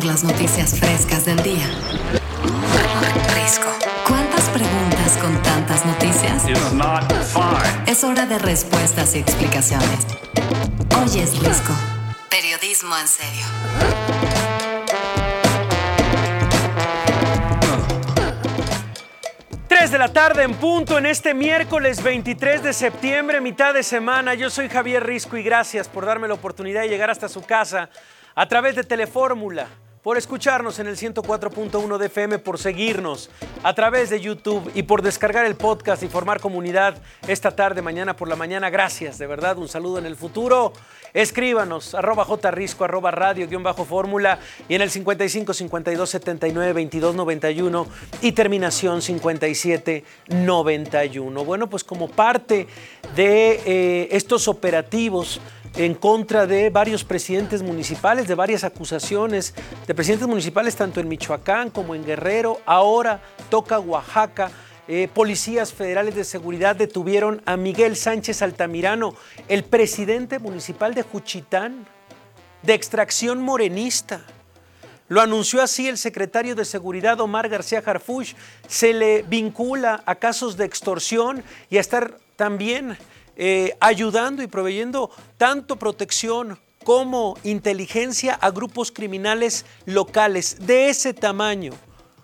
Las noticias frescas del día. Risco. ¿Cuántas preguntas con tantas noticias? It's not fine. Es hora de respuestas y explicaciones. Hoy es Risco. Periodismo en serio. De la tarde en punto en este miércoles 23 de septiembre, mitad de semana. Yo soy Javier Risco y gracias por darme la oportunidad de llegar hasta su casa a través de Telefórmula, por escucharnos en el 104.1 de FM, por seguirnos a través de YouTube y por descargar el podcast y formar comunidad esta tarde, mañana por la mañana. Gracias, de verdad, un saludo en el futuro. Escríbanos, @jrisco, @radio_fórmula y en el 55 52 79 22 91 y terminación 57 91. Bueno, pues como parte de estos operativos en contra de varios presidentes municipales, de varias acusaciones de presidentes municipales tanto en Michoacán como en Guerrero, ahora toca Oaxaca. Policías federales de seguridad detuvieron a Miguel Sánchez Altamirano, el presidente municipal de Juchitán, de extracción morenista. Lo anunció así el secretario de Seguridad, Omar García Harfuch. Se le vincula a casos de extorsión y a estar también ayudando y proveyendo tanto protección como inteligencia a grupos criminales locales de ese tamaño.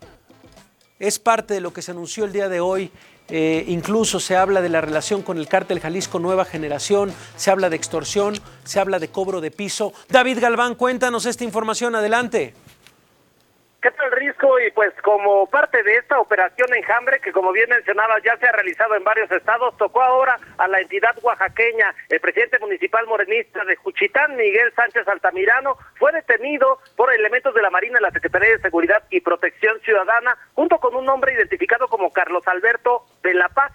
Es parte de lo que se anunció el día de hoy. Incluso se habla de la relación con el cártel Jalisco Nueva Generación, se habla de extorsión, se habla de cobro de piso. David Galván, cuéntanos esta información, adelante. ¿Qué tal, Risco? Y pues como parte de esta operación Enjambre, que como bien mencionaba ya se ha realizado en varios estados, tocó ahora a la entidad oaxaqueña. El presidente municipal morenista de Juchitán, Miguel Sánchez Altamirano, fue detenido por elementos de la Marina, la Secretaría de Seguridad y Protección Ciudadana, junto con un hombre identificado como Carlos Alberto de la Paz,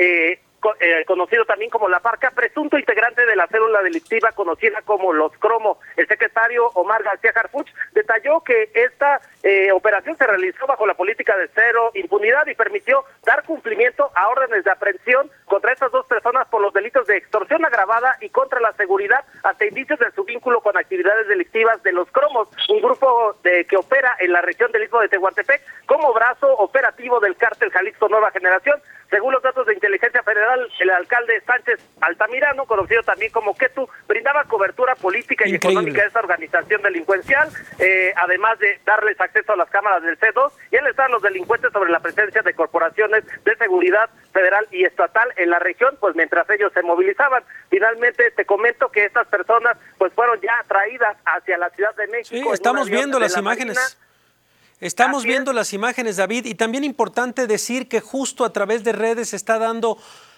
conocido también como La Parca, presunto integrante de la célula delictiva conocida como Los Cromo. El secretario Omar García Harfuch detalló que esta operación se realizó bajo la política de cero impunidad y permitió dar cumplimiento a órdenes de aprehensión contra estas dos personas por los delitos de extorsión agravada y contra la seguridad ante indicios de su vínculo con actividades delictivas de Los Cromos, un grupo que opera en la región del Istmo de Tehuantepec como brazo operativo del cártel Jalisco Nueva Generación. Según los datos de inteligencia federal, el alcalde Sánchez Altamirano, conocido también como Ketu, brindaba cobertura política y económica a esta organización delincuencial, además de darles acceso a las cámaras del C2 y alertar a los delincuentes sobre la presencia de corporaciones de seguridad federal y estatal en la región, pues mientras ellos se movilizaban. Finalmente te comento que estas personas pues fueron ya traídas hacia la Ciudad de México. Sí, estamos viendo las imágenes. Marina. Estamos viendo las imágenes, David, y también importante decir que justo a través de redes se está dando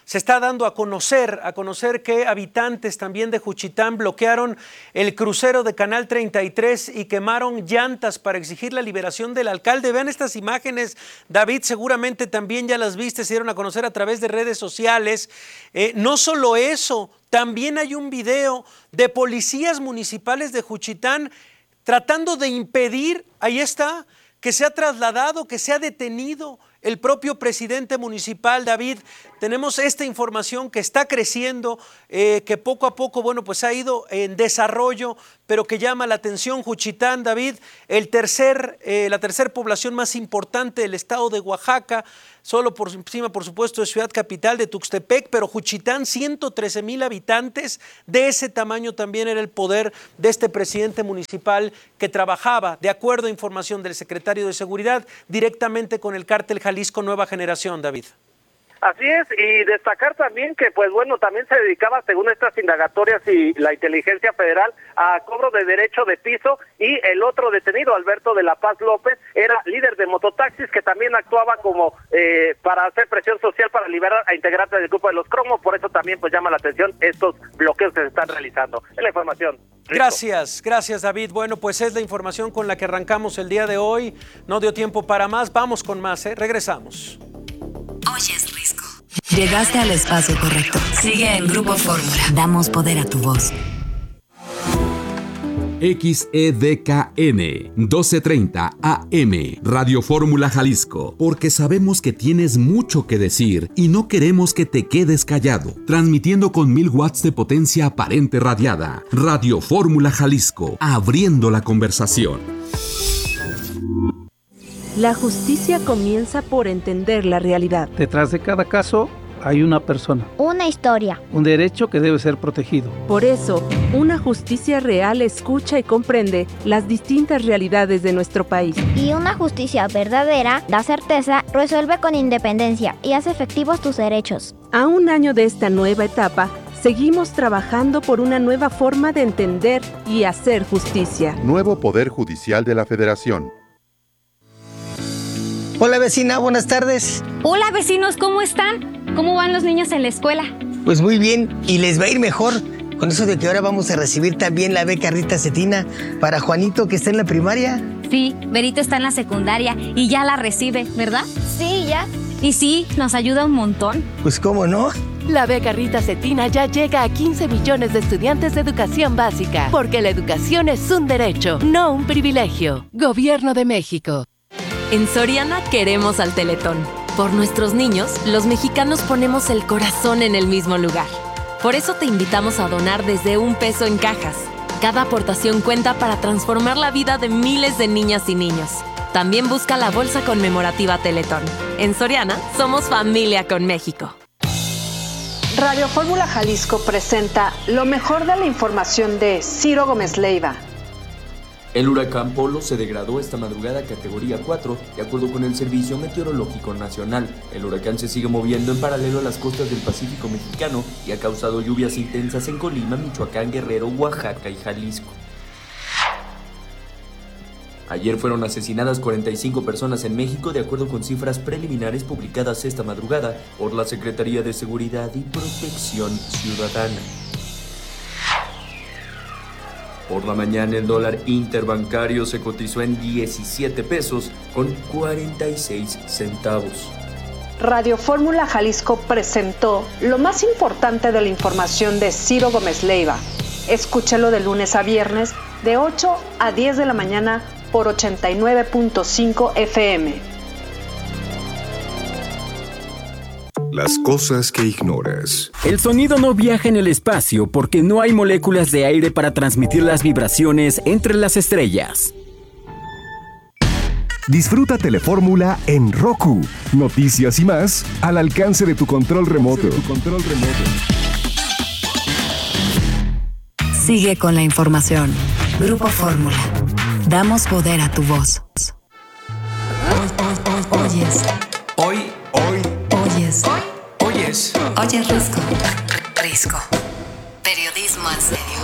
a conocer que habitantes también de Juchitán bloquearon el crucero de Canal 33 y quemaron llantas para exigir la liberación del alcalde. Vean estas imágenes, David, seguramente también ya las viste, se dieron a conocer a través de redes sociales. No solo eso, también hay un video de policías municipales de Juchitán tratando de impedir, ahí está, que se ha trasladado, que se ha detenido el propio presidente municipal. David, tenemos esta información que está creciendo, que poco a poco, bueno, pues ha ido en desarrollo, pero que llama la atención. Juchitán, David, la tercer población más importante del estado de Oaxaca, solo por encima, por supuesto, de Ciudad Capital, de Tuxtepec, pero Juchitán, 113,000 habitantes, de ese tamaño también era el poder de este presidente municipal que trabajaba, de acuerdo a información del secretario de Seguridad, directamente con el cártel Jalisco Nueva Generación, David. Así es, y destacar también que, pues bueno, también se dedicaba, según estas indagatorias y la inteligencia federal, a cobro de derecho de piso, y el otro detenido, Alberto de la Paz López, era líder de mototaxis, que también actuaba como para hacer presión social para liberar a integrantes del grupo de Los Cromos. Por eso también pues llama la atención estos bloqueos que se están realizando. Es la información. Gracias David. Bueno, pues es la información con la que arrancamos el día de hoy. No dio tiempo para más, vamos con más, regresamos. Hoy es Risco. Llegaste al espacio correcto. Sigue en Grupo Fórmula. Damos poder a tu voz. XEDKN 1230 AM Radio Fórmula Jalisco, porque sabemos que tienes mucho que decir y no queremos que te quedes callado. Transmitiendo con 1000 watts de potencia aparente radiada. Radio Fórmula Jalisco, abriendo la conversación. La justicia comienza por entender la realidad. Detrás de cada caso hay una persona. Una historia. Un derecho que debe ser protegido. Por eso, una justicia real escucha y comprende las distintas realidades de nuestro país. Y una justicia verdadera da certeza, resuelve con independencia y hace efectivos tus derechos. A un año de esta nueva etapa, seguimos trabajando por una nueva forma de entender y hacer justicia. Nuevo Poder Judicial de la Federación. Hola vecina, buenas tardes. Hola vecinos, ¿cómo están? ¿Cómo van los niños en la escuela? Pues muy bien, y les va a ir mejor con eso de que ahora vamos a recibir también la beca Rita Cetina para Juanito, que está en la primaria. Sí, Berito está en la secundaria y ya la recibe, ¿verdad? Sí, ya. Y sí, nos ayuda un montón. Pues cómo no. La beca Rita Cetina ya llega a 15 millones de estudiantes de educación básica, porque la educación es un derecho, no un privilegio. Gobierno de México. En Soriana queremos al Teletón. Por nuestros niños, los mexicanos ponemos el corazón en el mismo lugar. Por eso te invitamos a donar desde $1 en cajas. Cada aportación cuenta para transformar la vida de miles de niñas y niños. También busca la bolsa conmemorativa Teletón. En Soriana, somos familia con México. Radio Fórmula Jalisco presenta lo mejor de la información de Ciro Gómez Leiva. El huracán Polo se degradó esta madrugada a categoría 4, de acuerdo con el Servicio Meteorológico Nacional. El huracán se sigue moviendo en paralelo a las costas del Pacífico mexicano y ha causado lluvias intensas en Colima, Michoacán, Guerrero, Oaxaca y Jalisco. Ayer fueron asesinadas 45 personas en México, de acuerdo con cifras preliminares publicadas esta madrugada por la Secretaría de Seguridad y Protección Ciudadana. Por la mañana el dólar interbancario se cotizó en 17 pesos con 46 centavos. Radio Fórmula Jalisco presentó lo más importante de la información de Ciro Gómez Leiva. Escúchalo de lunes a viernes de 8 a 10 de la mañana por 89.5 FM. Las cosas que ignoras. El sonido no viaja en el espacio porque no hay moléculas de aire para transmitir las vibraciones entre las estrellas. Disfruta Telefórmula en Roku. Noticias y más al alcance de tu control remoto. Sigue con la información. Grupo Fórmula. Damos poder a tu voz. Oyes. Hoy. Oyes. Oyes. Oyes Risco. Risco. Periodismo en serio.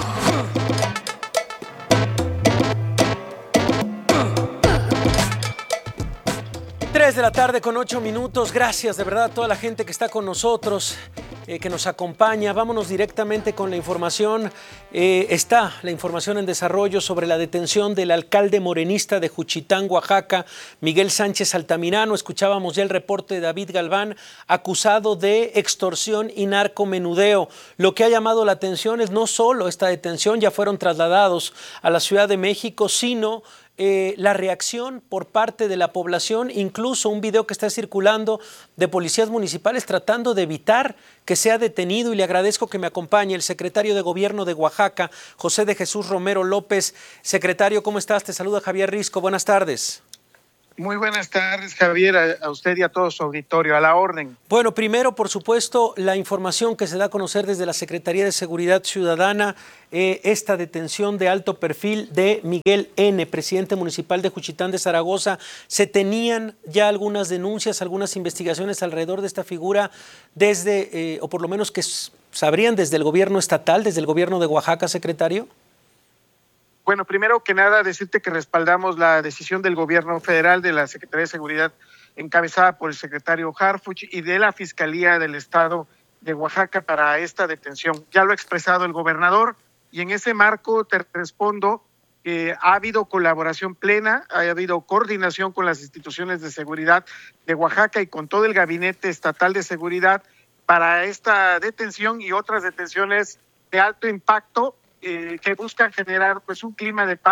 3 de la tarde con 8 minutos. Gracias de verdad a toda la gente que está con nosotros, que nos acompaña. Vámonos directamente con la información. Está la información en desarrollo sobre la detención del alcalde morenista de Juchitán, Oaxaca, Miguel Sánchez Altamirano. Escuchábamos ya el reporte de David Galván, acusado de extorsión y narcomenudeo. Lo que ha llamado la atención es no solo esta detención, ya fueron trasladados a la Ciudad de México, sino la reacción por parte de la población, incluso un video que está circulando de policías municipales tratando de evitar que sea detenido. Y le agradezco que me acompañe el secretario de Gobierno de Oaxaca, José de Jesús Romero López. Secretario, ¿cómo estás? Te saluda Javier Risco. Buenas tardes. Muy buenas tardes, Javier, a usted y a todo su auditorio, a la orden. Bueno, primero, por supuesto, la información que se da a conocer desde la Secretaría de Seguridad Ciudadana, esta detención de alto perfil de Miguel N., presidente municipal de Juchitán de Zaragoza. ¿Se tenían ya algunas denuncias, algunas investigaciones alrededor de esta figura desde, o por lo menos que sabrían desde el gobierno estatal, desde el gobierno de Oaxaca, secretario? Bueno, primero que nada, decirte que respaldamos la decisión del gobierno federal, de la Secretaría de Seguridad, encabezada por el secretario Harfuch, y de la Fiscalía del Estado de Oaxaca para esta detención. Ya lo ha expresado el gobernador, y en ese marco te respondo que ha habido colaboración plena, ha habido coordinación con las instituciones de seguridad de Oaxaca y con todo el Gabinete Estatal de Seguridad para esta detención y otras detenciones de alto impacto que buscan generar pues un clima de paz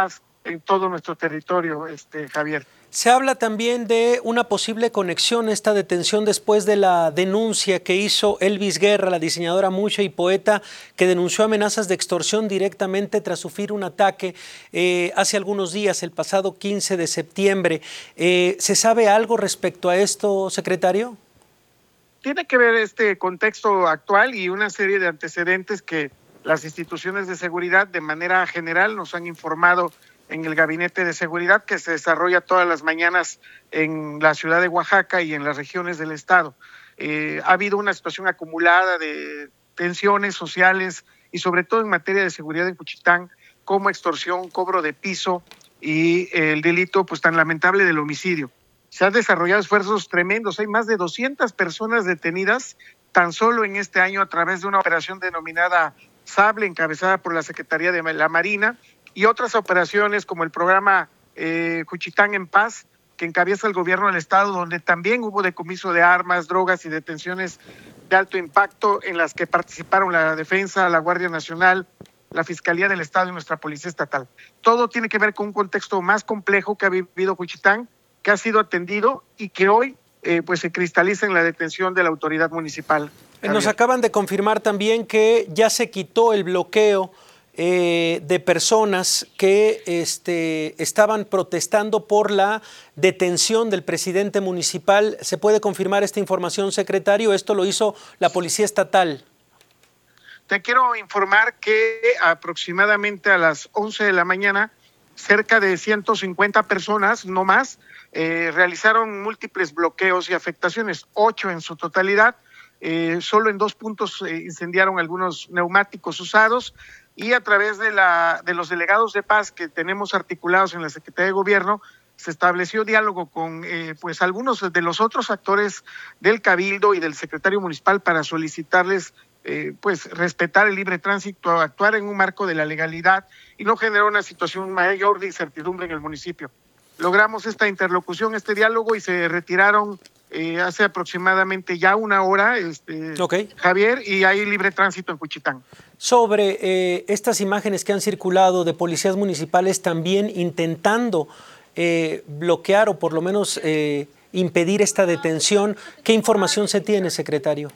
en todo nuestro territorio, Javier. Se habla también de una posible conexión, esta detención después de la denuncia que hizo Elvis Guerra, la diseñadora mucha y poeta, que denunció amenazas de extorsión directamente tras sufrir un ataque hace algunos días, el pasado 15 de septiembre. ¿Se sabe algo respecto a esto, secretario? Tiene que ver este contexto actual y una serie de antecedentes que las instituciones de seguridad de manera general nos han informado en el Gabinete de Seguridad que se desarrolla todas las mañanas en la ciudad de Oaxaca y en las regiones del estado. Ha habido una situación acumulada de tensiones sociales y sobre todo en materia de seguridad en Juchitán, como extorsión, cobro de piso y el delito pues tan lamentable del homicidio. Se han desarrollado esfuerzos tremendos, hay más de 200 personas detenidas tan solo en este año a través de una operación denominada Sable, encabezada por la Secretaría de la Marina, y otras operaciones como el programa Juchitán en Paz, que encabeza el gobierno del estado, donde también hubo decomiso de armas, drogas y detenciones de alto impacto en las que participaron la Defensa, la Guardia Nacional, la Fiscalía del Estado y nuestra Policía Estatal. Todo tiene que ver con un contexto más complejo que ha vivido Juchitán, que ha sido atendido y que hoy pues se cristaliza en la detención de la autoridad municipal. Nos acaban de confirmar también que ya se quitó el bloqueo de personas que estaban protestando por la detención del presidente municipal. ¿Se puede confirmar esta información, secretario? Esto lo hizo la Policía Estatal. Te quiero informar que aproximadamente a las 11 de la mañana, cerca de 150 personas, no más, realizaron múltiples bloqueos y afectaciones, 8 en su totalidad. Solo en 2 puntos incendiaron algunos neumáticos usados, y a través de los delegados de paz que tenemos articulados en la Secretaría de Gobierno, se estableció diálogo con pues algunos de los otros actores del Cabildo y del secretario municipal para solicitarles pues respetar el libre tránsito, actuar en un marco de la legalidad y no generar una situación mayor de incertidumbre en el municipio. Logramos esta interlocución, este diálogo, y se retiraron hace aproximadamente ya una hora, Javier, y hay libre tránsito en Juchitán. Sobre estas imágenes que han circulado de policías municipales también intentando bloquear o por lo menos impedir esta detención, ¿qué información se tiene, secretario?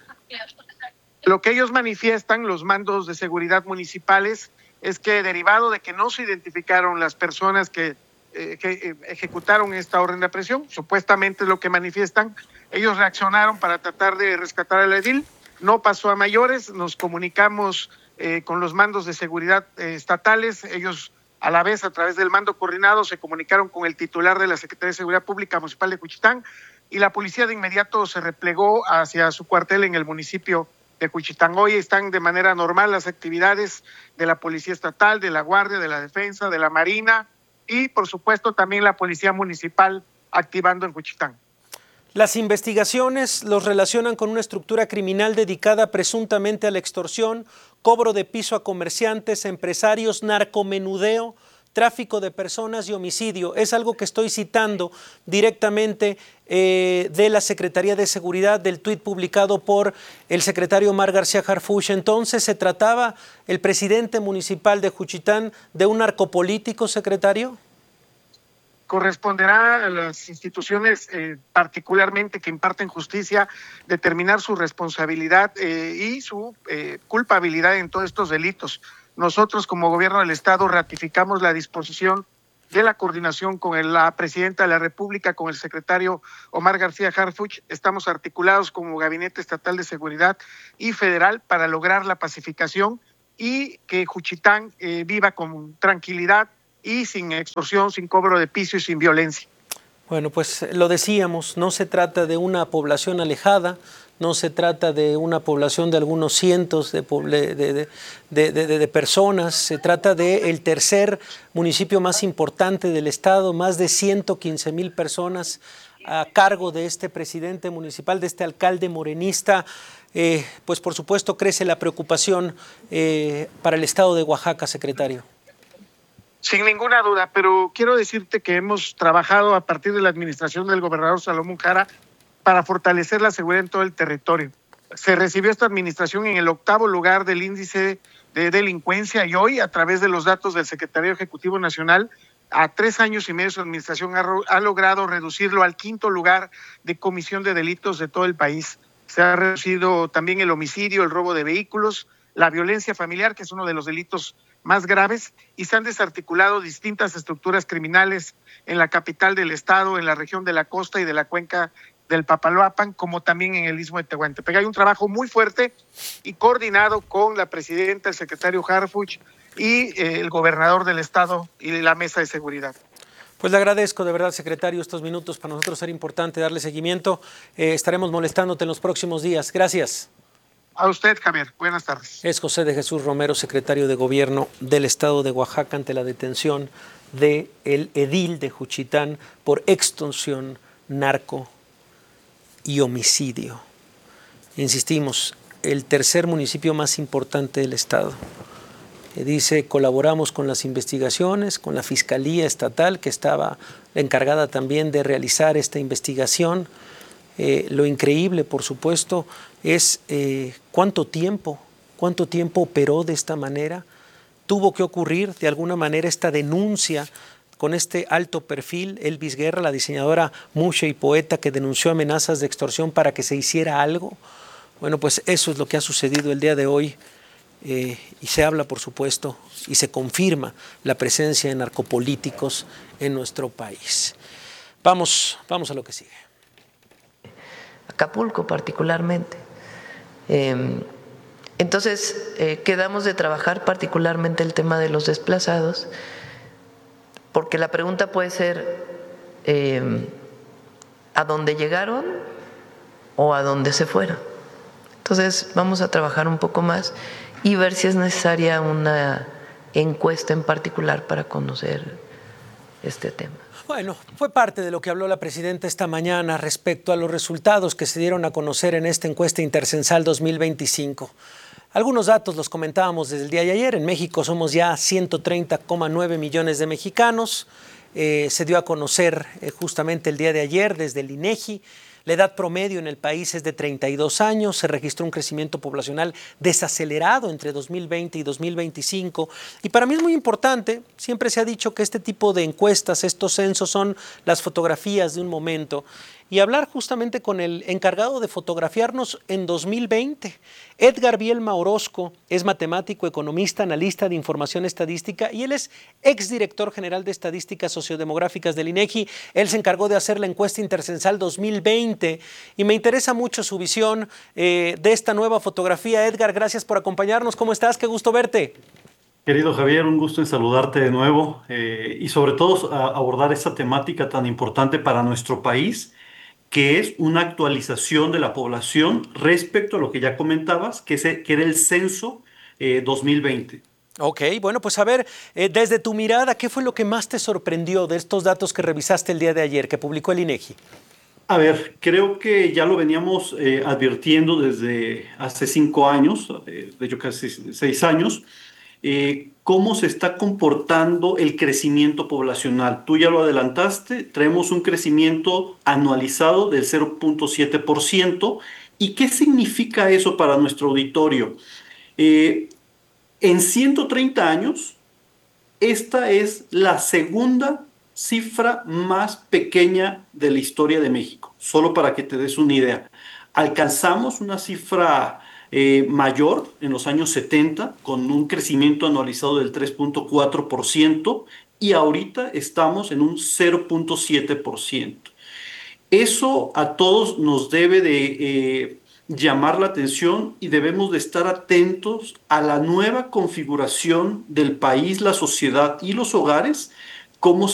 Lo que ellos manifiestan, los mandos de seguridad municipales, es que derivado de que no se identificaron las personas que ejecutaron esta orden de aprehensión, supuestamente es lo que manifiestan, ellos reaccionaron para tratar de rescatar al edil, no pasó a mayores, nos comunicamos con los mandos de seguridad estatales, ellos a la vez a través del mando coordinado se comunicaron con el titular de la Secretaría de Seguridad Pública Municipal de Juchitán, y la policía de inmediato se replegó hacia su cuartel en el municipio de Juchitán. Hoy están de manera normal las actividades de la Policía Estatal, de la Guardia, de la Defensa, de la Marina, y por supuesto también la Policía Municipal activando en Juchitán. Las investigaciones los relacionan con una estructura criminal dedicada presuntamente a la extorsión, cobro de piso a comerciantes, empresarios, narcomenudeo, tráfico de personas y homicidio. Es algo que estoy citando directamente de la Secretaría de Seguridad, del tuit publicado por el secretario Omar García Harfuch. Entonces, ¿se trataba el presidente municipal de Juchitán de un narcopolítico, secretario? Corresponderá a las instituciones particularmente que imparten justicia determinar su responsabilidad y su culpabilidad en todos estos delitos. Nosotros como gobierno del estado ratificamos la disposición de la coordinación con la presidenta de la República, con el secretario Omar García Harfuch. Estamos articulados como Gabinete Estatal de Seguridad y Federal para lograr la pacificación y que Juchitán viva con tranquilidad y sin extorsión, sin cobro de piso y sin violencia. Bueno, pues lo decíamos, no se trata de una población alejada, no se trata de una población de algunos cientos de personas, se trata del tercer municipio más importante del estado, más de 115,000 personas a cargo de este presidente municipal, de este alcalde morenista. Pues por supuesto crece la preocupación para el estado de Oaxaca, secretario. Sin ninguna duda, pero quiero decirte que hemos trabajado a partir de la administración del gobernador Salomón Jara para fortalecer la seguridad en todo el territorio. Se recibió esta administración en el 8º lugar del índice de delincuencia y hoy, a través de los datos del Secretario Ejecutivo Nacional, a 3 años y medio su administración ha logrado reducirlo al 5º lugar de comisión de delitos de todo el país. Se ha reducido también el homicidio, el robo de vehículos, la violencia familiar, que es uno de los delitos más graves, y se han desarticulado distintas estructuras criminales en la capital del estado, en la región de la costa y de la cuenca del Papaloapan, como también en el Istmo de Tehuantepec. Hay un trabajo muy fuerte y coordinado con la presidenta, el secretario Harfuch y el gobernador del estado y la mesa de seguridad. Pues le agradezco de verdad, secretario, estos minutos. Para nosotros era importante darle seguimiento. Estaremos molestándote en los próximos días. Gracias. A usted, Javier. Buenas tardes. Es José de Jesús Romero, secretario de Gobierno del Estado de Oaxaca, ante la detención del edil de Juchitán por extorsión, narco y homicidio. Insistimos, el tercer municipio más importante del estado. Dice, colaboramos con las investigaciones, con la Fiscalía Estatal, que estaba encargada también de realizar esta investigación. Lo increíble, por supuesto, es cuánto tiempo operó de esta manera. Tuvo que ocurrir de alguna manera esta denuncia con este alto perfil, Elvis Guerra, la diseñadora mushe y poeta que denunció amenazas de extorsión para que se hiciera algo. Bueno, pues eso es lo que ha sucedido el día de hoy. Y se habla, por supuesto, y se confirma la presencia de narcopolíticos en nuestro país. Vamos a lo que sigue. Acapulco particularmente. Entonces, quedamos de trabajar particularmente el tema de los desplazados, porque la pregunta puede ser ¿a dónde llegaron o a dónde se fueron? Entonces, vamos a trabajar un poco más y ver si es necesaria una encuesta en particular para conocer este tema. Bueno, fue parte de lo que habló la presidenta esta mañana respecto a los resultados que se dieron a conocer en esta encuesta intercensal 2025. Algunos datos los comentábamos desde el día de ayer. En México somos ya 130,9 millones de mexicanos. Se dio a conocer justamente el día de ayer desde el INEGI. La edad promedio en el país es de 32 años, se registró un crecimiento poblacional desacelerado entre 2020 y 2025. Y para mí es muy importante, siempre se ha dicho que este tipo de encuestas, estos censos son las fotografías de un momento. Y hablar justamente con el encargado de fotografiarnos en 2020. Edgar Bielma Orozco es matemático, economista, analista de información estadística y él es exdirector general de estadísticas sociodemográficas del INEGI. Él se encargó de hacer la encuesta intercensal 2020 y me interesa mucho su visión de esta nueva fotografía. Edgar, gracias por acompañarnos. ¿Cómo estás? Qué gusto verte. Querido Javier, un gusto en saludarte de nuevo y sobre todo abordar esta temática tan importante para nuestro país, que es una actualización de la población respecto a lo que ya comentabas, que era el censo 2020. Ok, bueno, pues a ver, desde tu mirada, ¿qué fue lo que más te sorprendió de estos datos que revisaste el día de ayer, que publicó el INEGI? A ver, creo que ya lo veníamos advirtiendo desde hace 5 años, de hecho casi 6 años, cómo se está comportando el crecimiento poblacional. Tú ya lo adelantaste, traemos un crecimiento anualizado del 0.7%. ¿Y qué significa eso para nuestro auditorio? En 130 años, esta es la segunda cifra más pequeña de la historia de México, solo para que te des una idea. Alcanzamos una cifra mayor en los años 70, con un crecimiento anualizado del 3.4%, y ahorita estamos en un 0.7%. Eso a todos nos debe de llamar la atención y debemos de estar atentos a la nueva configuración del país, la sociedad y los hogares, cómo